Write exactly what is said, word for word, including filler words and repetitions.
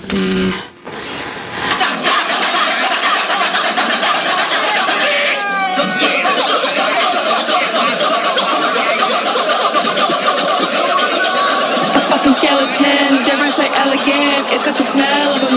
be. The fucking skeleton, different, say elegant. It's got the smell of a